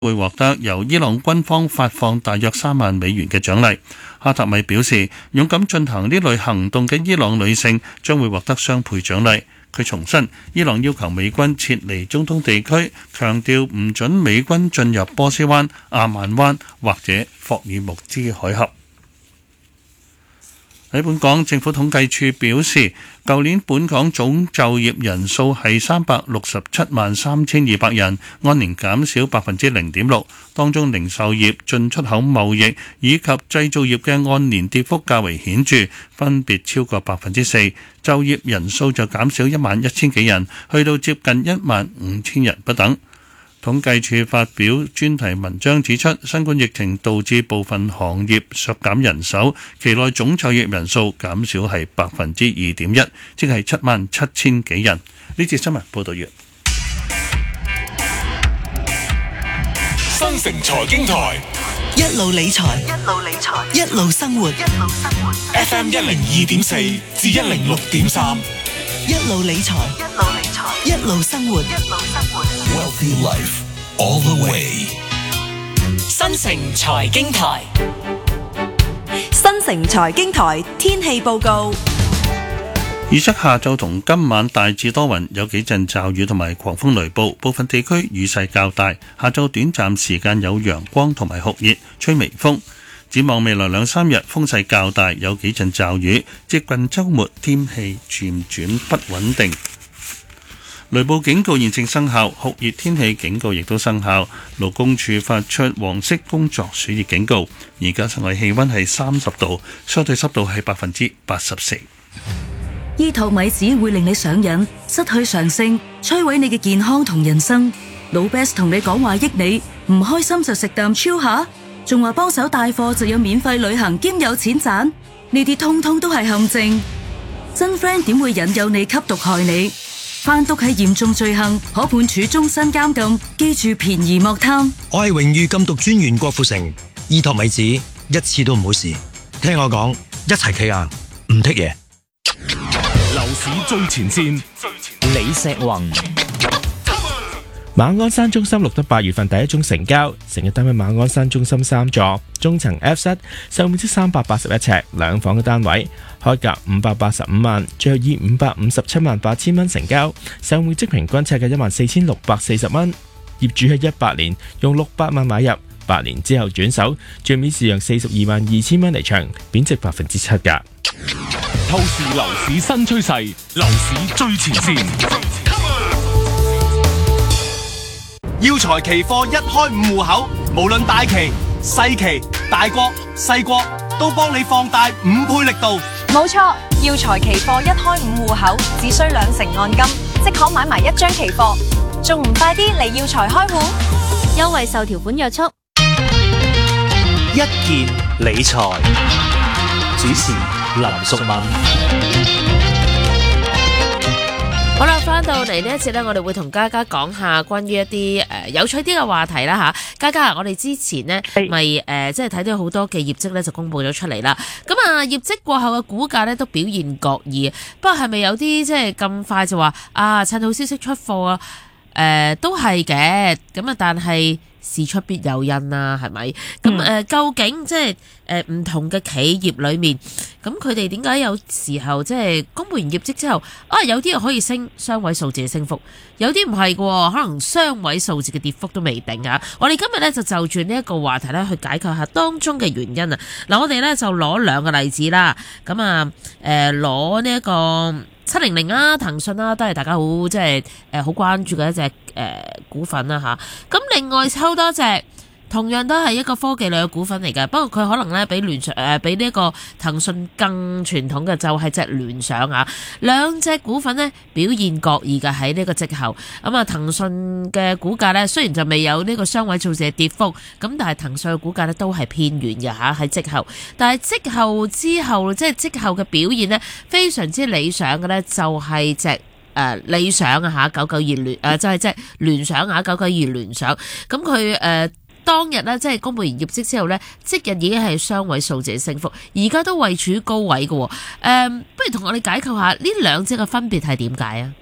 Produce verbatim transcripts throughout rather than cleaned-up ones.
會獲得由伊朗軍方發放大約三萬美元嘅獎勵。哈塔米表示，勇敢進行呢類行動嘅伊朗女性將會獲得雙倍獎勵。佢重申，伊朗要求美軍撤離中東地區，強調唔准美軍進入波斯灣、阿曼灣或者霍爾木茲海峽。喺本港，政府統計處表示，舊年本港總就業人數係三百六十七萬三千二百人，按年減少百分之零點六。當中零售業、進出口貿易以及製造業嘅按年跌幅較為顯著，分別超過百分之四。就業人數就減少一萬一千幾人，去到接近一萬五千人不等。統計處發表專題文章指出，新冠疫情導致部分行業削減人手，期內總就業人數減少係百分之二點一，即係七萬七千幾人。呢節新聞報道完。 新城財經台一路理財，一路理財，一路生活，一路生活。 F M 一零二點四至一零六點三， 一路理財，一路理財，一路生活，一路生活。 Wealthy life all the way。 新城財經台， 新城財經台天氣報告。 預測下晝同今晚大致多雲，有幾陣驟雨同埋狂風雷暴，部分地區雨勢較大。下晝短暫時間有陽光同埋酷熱，吹微風。展望未來兩三日風勢較大，有幾陣驟雨。接近週末天氣漸轉不穩定。雷暴警告現正生效，酷熱天氣警告亦都生效。勞工處發出黃色工作暑熱警告。而家室外氣溫係三十度，相對濕度係百分之八十四。 醫托米子會令你上癮，失去常性，摧毀你嘅健康同人生。老 Best 同你講話益你，唔開心就食啖超下，仲話幫手帶貨就有免費旅行兼有錢賺，呢啲通通都係陷阱。真 friend 點會引誘你吸毒害你？販毒係嚴重罪行，可判處終身監禁。記住便宜莫貪。 我係榮譽禁毒專員郭富城，醫托米子一次都唔好試，聽我講，一齊企硬，唔剔嘢。 樓市最前線， 李石宏。 馬鞍山中心錄得八月份第一宗成交，成日單位馬鞍山中心三座，中層 F 室，售面積三百八十一尺，兩房嘅單位，開價五百八十五萬，最後以五百五十七萬八千蚊成交，售面積平均尺價一萬四千六百四十蚊。業主喺一八年用六百萬買入，八年之後轉手，最尾是讓四十二萬二千蚊離場，貶值百分之七㗎。 透視樓市新趨勢，樓市最前線。 耀才期貨一開五戶口，無論大期、細期、大國、細國，都幫你放大五倍力度。 冇錯，耀才期貨一開五戶口，只需兩成按金，即可買埋一張期貨，仲唔快啲嚟耀才開戶？優惠受條款約束。 一件理財，主持林淑敏。 好啦，翻到嚟呢一節呢，我哋會同嘉嘉講下關於一啲誒、呃、有趣啲嘅話題啦吓。嘉嘉，我哋之前呢咪誒即係睇到好多嘅業績呢就公布咗出嚟啦。咁啊，業績過後嘅股價呢都表現各異。不過係咪有啲即係咁快就話啊趁好消息出貨啊？誒、呃，都係嘅。咁啊，但係事出必有因啊，係咪？咁誒、呃，究竟即係誒唔同嘅企業裏面，咁佢哋點解有時候即係公布完業績之後，啊有啲又可以升雙位數字嘅升幅，有啲唔係嘅，可能雙位數字嘅跌幅都未定啊！我哋今日咧就就住呢一個話題咧去解構下當中嘅原因啊！嗱，我哋咧就攞兩個例子啦，咁啊誒攞呢一個七零零啊，騰訊啦，都係大家好即係誒好關注嘅一隻誒、呃、股份啦吓。咁另外抽多隻，同樣都係一個科技類嘅股份嚟嘅，不過佢可能咧比聯想誒比呢一個騰訊更傳統嘅就係隻聯想啊。兩隻股份呢表現各異嘅喺呢個績後，咁啊騰訊嘅股價呢雖然就未有呢個雙位數字嘅跌幅，咁但係騰訊嘅股價呢都係偏軟嘅吓喺績後，但係績後之後即係績後嘅表現呢非常之理想嘅呢就係隻誒理想啊吓九九二聯誒就係隻聯想啊九九二聯想，咁佢誒。當日咧，即係公布完業績之後咧，即日已經係雙位數字嘅升幅，而家都位處於高位嘅。誒、嗯，不如同我哋解構下呢兩隻嘅分別係點解啊？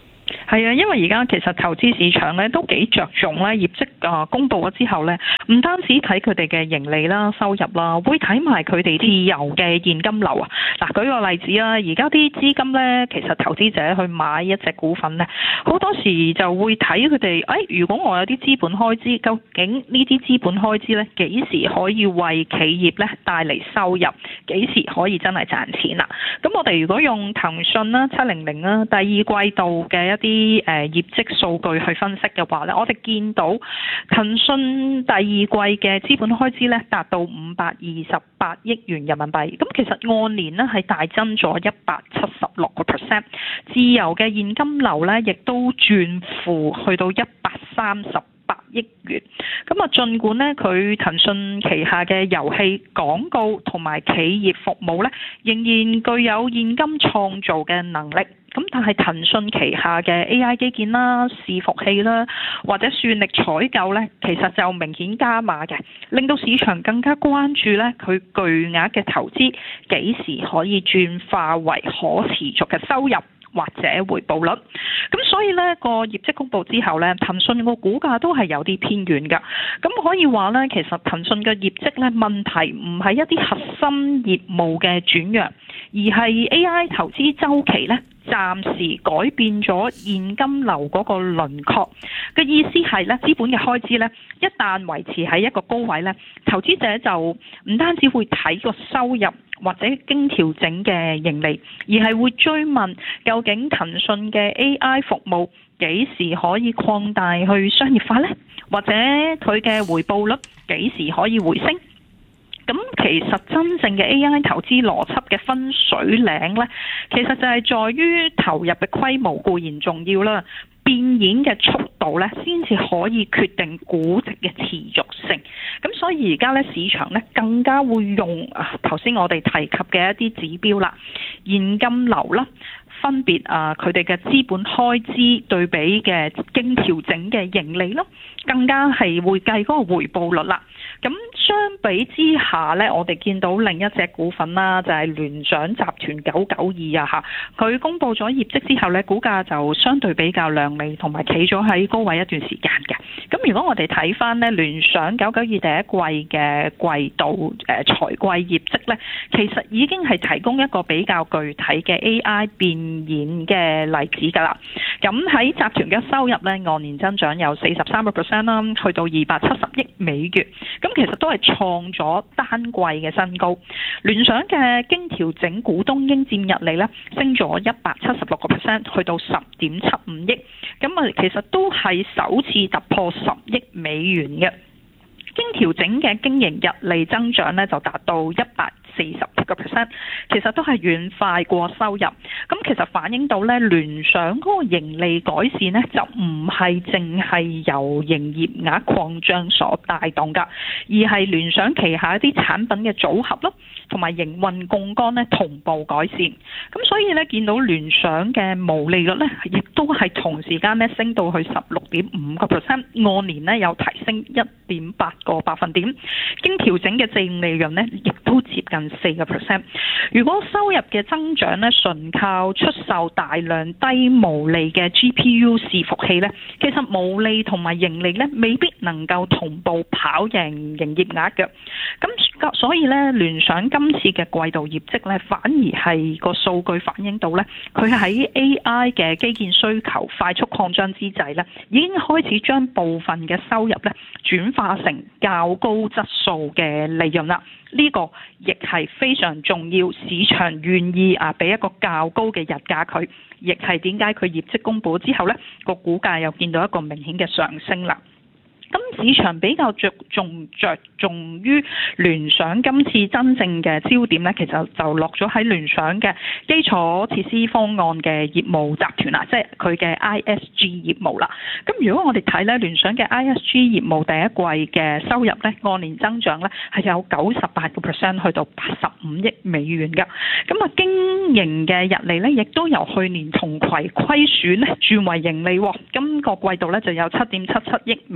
係啊，因為而家其實投資市場咧都幾着重咧業績啊公佈咗之後咧，唔單止睇佢哋嘅盈利啦、收入啦，會睇埋佢哋自由嘅現金流啊。嗱，舉個例子啦，而家啲資金咧，其實投資者去買一隻股份咧，好多時就會睇佢哋，誒，如果我有啲資本開支，究竟呢啲資本開支咧幾時可以為企業咧帶嚟收入，幾時可以真係賺錢啦？咁我哋如果用騰訊啦、七零零啦，第二季度嘅一啲誒業績數據去分析嘅話咧，我哋見到騰訊第二季嘅資本開支咧達到五百二十八億元人民幣，咁其實按年咧係大增咗一百七十六個 percent， 自由嘅現金流咧亦都轉負去到一百三十八億元。咁啊，儘管咧佢騰訊旗下嘅遊戲廣告同埋企業服務咧仍然具有現金創造嘅能力，咁但係騰訊旗下嘅 A I 基建啦、伺服器啦或者算力採購咧，其實就明顯加碼嘅，令到市場更加關注咧佢巨額嘅投資幾時可以轉化為可持續嘅收入或者回報率。咁所以呢個業績公佈之後呢，騰訊個股價都係有啲偏軟㗎。咁可以話呢，其實騰訊嘅業績呢，問題唔係一啲核心業務嘅轉弱，而係 A I 投資周期呢暫時改變咗現金流嗰個輪廓。嘅意思係呢，資本嘅開支呢，一旦維持喺一個高位呢，投資者就唔單止會睇個收入或者經調整嘅盈利，而係會追問究竟騰訊嘅 A I 服務幾時可以擴大去商業化呢？或者佢嘅回報率幾時可以回升？咁其實真正嘅 A I 投資邏輯嘅分水嶺呢，其實就係在於投入嘅規模固然重要啦，變現嘅速度呢先至可以決定估值嘅持續性。咁所以而家呢，市場呢更加會用啊頭先我哋提及嘅一啲指標啦，現金流啦，分別啊佢哋嘅資本開支對比嘅經調整嘅盈利啦，更加係會計嗰個回報率啦。咁相比之下呢，我哋見到另一隻股份啦，就係聯想集團九九二啊嚇，佢公布咗業績之後呢，股價就相對比較亮麗，同埋企咗喺高位一段時間嘅。咁如果我哋睇翻呢聯想九九二第一季嘅季度誒財季業績呢，其實已經係提供一個比較具體嘅 A I 變現嘅例子㗎啦。咁喺集團嘅收入呢，按年增長有四十三個 percent 啦，去到二百七十億美元。咁其實都係創咗單季嘅新高。聯想嘅經調整股東應佔溢利咧，升咗一百七十六個 percent，去到十點七五億。咁啊，其實都係首次突破十億美元嘅。經調整嘅經營溢利增長咧，就達到一百四十個 percent， 其實都係遠快過收入。咁其實反映到咧，聯想嗰個盈利改善咧，就唔係淨係由營業額擴張所帶動㗎，而係聯想旗下一啲產品嘅組合咯，同埋營運槓桿咧同步改善。咁所以咧，見到聯想嘅毛利率咧，亦都係同時間咧升到去十六點五個 percent， 按年咧有提升一點八個百分點。經調整嘅淨利潤咧，亦都接近四個 percent。如果收入嘅增長咧，純靠出售大量低毛利嘅 G P U 伺服器咧，其實毛利同埋盈利咧，未必能夠同步跑贏營業額嘅。咁所以咧，聯想今次嘅季度業績咧，反而係個數據反映到咧，佢喺 A I 嘅基建需求快速擴張之際咧，已經開始將部分嘅收入咧轉化成較高質素嘅利潤啦。呢個亦係非常重要，市場願意啊俾一個較高嘅日價佢，亦係點解佢業績公佈之後呢個股價又見到一個明顯嘅上升啦。咁市場比較着重着重於聯想今次真正嘅焦點呢，其實就落咗喺聯想嘅基礎設施方案嘅業務集團啦，即係佢嘅 I S G 業務啦。咁如果我哋睇呢聯想嘅 I S G 業務第一季嘅收入呢，按年增長呢係有九十八個 percent 去到八十五億美元㗎。咁啊，經營嘅溢利呢，亦都由去年同期虧損呢轉為盈利喎。今個季度呢就有七點七七億美元啦。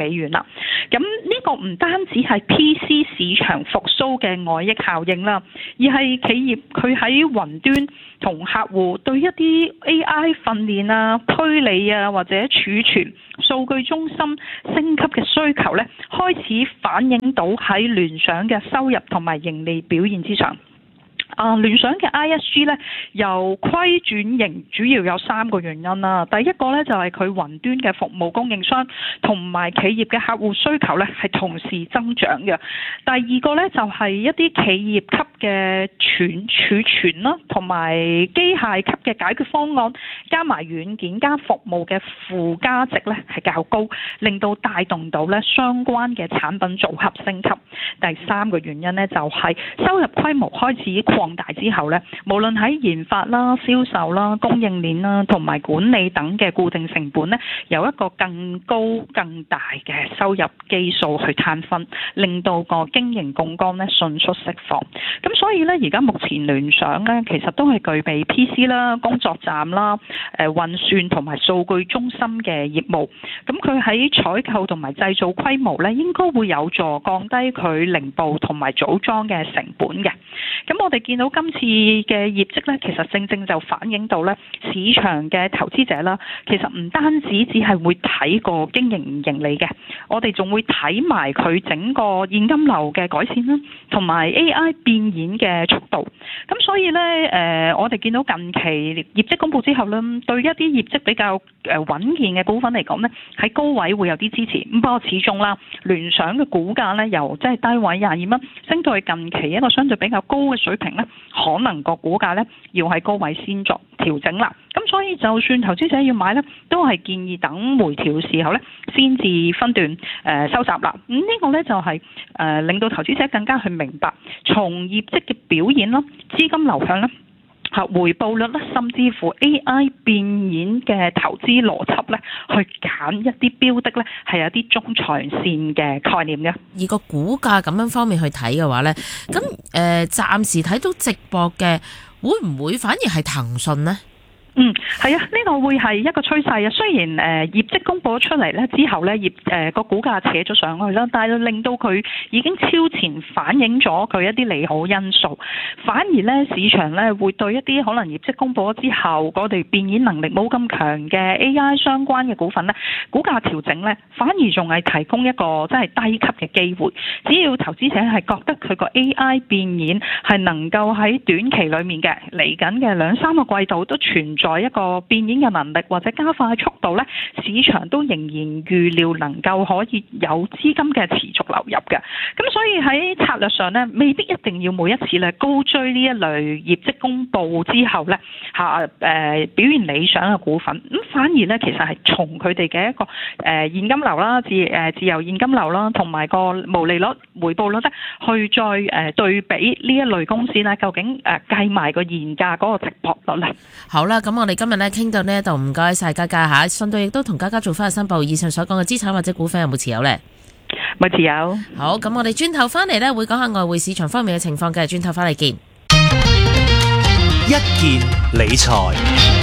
啦。咁呢個唔單止係 P C 市場復甦嘅外溢效應啦，而係企業佢喺雲端同客戶對一啲 A I 訓練啊、推理啊或者儲存數據中心升級嘅需求咧，開始反映到喺聯想嘅收入同埋盈利表現之上。啊，聯想嘅 I S G 咧由虧轉盈，主要有三個原因啦。第一個咧就係佢雲端嘅服務供應商同埋企業嘅客戶需求咧係同時增長嘅。第二個咧就係一啲企業級嘅存儲存啦，同埋機械級嘅解決方案，加埋軟件加服務嘅附加值咧係較高，令到帶動到咧相關嘅產品組合升級。第三個原因咧就係收入規模開始擴擴大之後咧，無論喺研發啦、銷售啦、供應鏈啦同埋管理等嘅固定成本咧，有一個更高更大嘅收入基數去攤分，令到個經營槓桿咧迅速釋放。咁所以咧，而家目前聯想咧，其實都係具備 P C 啦、工作站啦、誒運算同埋數據中心嘅業務。咁佢喺採購同埋製造規模咧，應該會有助降低佢零部同埋組裝嘅成本嘅。咁我哋見到今次嘅業績咧，其實正正就反映到咧市場嘅投資者啦，其實唔單止只係會睇個經營盈利嘅，我哋仲會睇埋佢整個現金流嘅改善啦，同埋 A I 變現嘅速度。咁所以咧，誒、呃、我哋見到近期業績公佈之後咧，對一啲業績比較誒穩健嘅股份嚟講咧，喺高位會有啲支持。咁不過始終啦，聯想嘅股價咧由即係低位廿二蚊升到去近期一個相對比較高嘅水平咧，可能個股價咧要喺高位先作調整啦。咁所以就算投資者要買咧，都係建議等回調嘅時候咧，先至分段誒、呃、收集啦。咁、這、呢個咧就係、是、誒、呃、令到投資者更加去明白，從業績嘅表現啦、資金流向啦、嚇回報率啦，甚至乎 A I 變現嘅投資邏輯咧，去揀一啲標的咧，係有啲中長線嘅概念嘅。 以個股價咁樣方面去睇嘅話咧，咁誒、呃、暫時睇到直播嘅，會唔會反而係騰訊呢？ 嗯，係啊，呢、這個會係一個趨勢啊。雖然誒、呃、業績公佈咗出嚟咧之後咧，業誒個、呃、股價扯咗上去啦，但係令到佢已經超前反映咗佢一啲利好因素。反而咧市場咧會對一啲可能業績公佈咗之後，我哋變現能力冇咁強嘅 A I 相關嘅股份咧，股價調整咧反而仲係提供一個真係低級嘅機會。只要投資者係覺得佢個 A I 變現係能夠喺短期裡面嘅嚟緊嘅兩三個季度都存在在一個變現嘅能力或者加快速度咧，市場都仍然預料能夠可以有資金嘅持續流入嘅。咁所以喺策略上咧，未必一定要每一次咧高追呢一類業績公佈之後咧嚇誒表現理想嘅股份。咁反而咧其實係從佢哋嘅一個誒、呃、現金流啦、自誒、呃、自由現金流啦，同埋個毛利率、回報率咧，去再誒、呃、對比呢一類公司咧，究竟誒、呃、計埋個現價嗰個值博率咧。 好啦，咁我哋今日咧傾到呢度，唔該晒嘉嘉嚇，順道亦都同嘉嘉做翻個申報，以上所講嘅資產或者股份有冇持有呢？ 冇持有。 好，咁我哋轉頭翻嚟呢，會講下外匯市場方面嘅情況嘅，轉頭翻嚟見。 一件理財，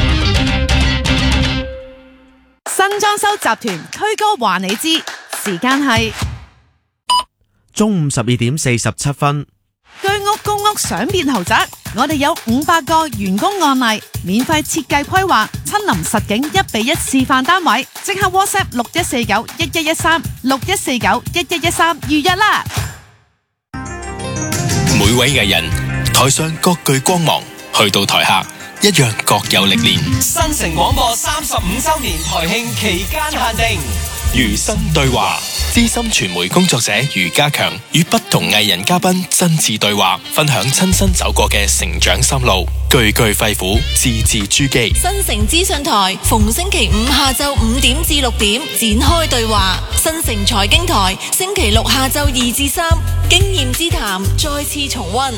新裝修集團區哥話你知，時間係中午十二點四十七分。 居屋公屋想變豪宅，我哋有五百個員工案例，免費設計規劃，親臨實景一比一示範單位，即刻 WhatsApp 六一四九一一一三六一四九一一一三預約啦！ 每位藝人台上各具光芒，去到台下一樣各有歷練。 新城廣播三十五周年台慶期間限定， 餘生對話，資深傳媒工作者余家強與不同藝人嘉賓真摯對話，分享親身走過嘅成長心路，句句肺腑，字字珠璣。 新城資訊台逢星期五下晝五點至六點展開對話，新城財經台星期六下晝二至三經驗之談再次重溫。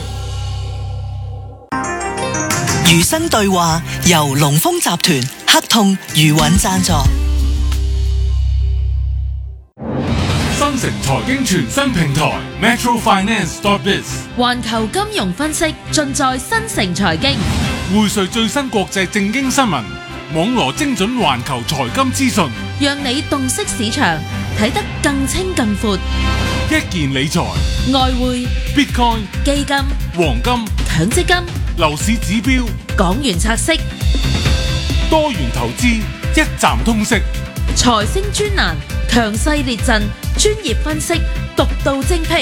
餘生對話由龍豐集團、黑痛、餘韻贊助。 新城財經全新平台 Metro Finance dot biz， 環球金融分析盡在新城財經， 匯萃最新國際正經新聞，網羅精準環球財金資訊， 讓你洞悉市場， 睇得更清更闊。 一件理財、 外匯、 Bitcoin、 基金、 黃金、 強積金、 樓市指標、 港元拆息、 多元投資，一站通識。 財星專欄，強勢列陣，專業分析，獨到精闢。